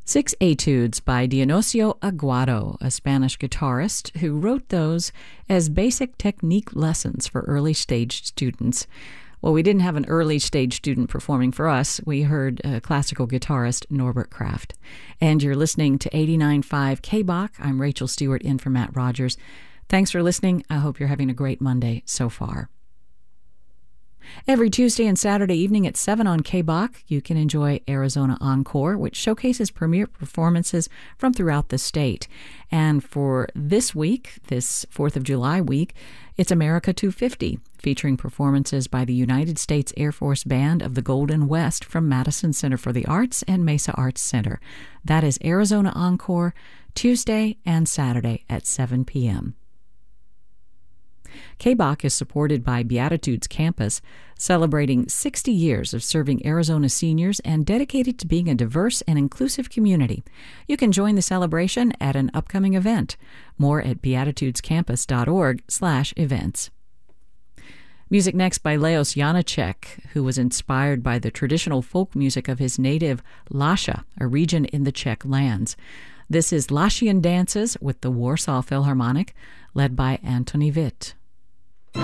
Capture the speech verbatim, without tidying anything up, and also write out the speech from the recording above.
Six Etudes by Dionisio Aguado, a Spanish guitarist who wrote those as basic technique lessons for early-stage students. Well, we didn't have an early-stage student performing for us. We heard uh, classical guitarist Norbert Kraft. And you're listening to eighty-nine point five K B O C. I'm Rachel Stewart in for Matt Rogers. Thanks for listening. I hope you're having a great Monday so far. Every Tuesday and Saturday evening at seven on K B O C, you can enjoy Arizona Encore, which showcases premier performances from throughout the state. And for this week, this fourth of July week, it's America two fifty, featuring performances by the United States Air Force Band of the Golden West from Madison Center for the Arts and Mesa Arts Center. That is Arizona Encore, Tuesday and Saturday at seven p.m. K B O C is supported by Beatitudes Campus, celebrating sixty years of serving Arizona seniors and dedicated to being a diverse and inclusive community. You can join the celebration at an upcoming event. More at beatitudescampus.org slash events. Music next by Leos Janáček, who was inspired by the traditional folk music of his native Lascia, a region in the Czech lands. This is Lascian Dances with the Warsaw Philharmonic, led by Antoni Witt.